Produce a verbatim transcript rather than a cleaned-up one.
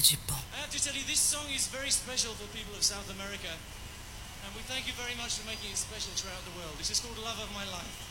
de bom. I have to tell you, this song is very special for people of South America. And we thank you very much for making it special throughout the world. This is called Love of My Life.